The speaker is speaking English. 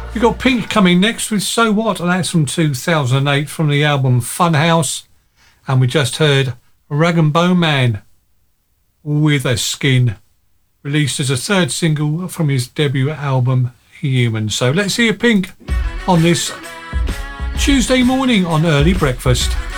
We've got Pink coming next with So What, and that's from 2008 from the album Funhouse. And we just heard Rag and Bone Man with a Skin, released as a third single from his debut album Human. So let's hear Pink on this Tuesday morning on Early Breakfast.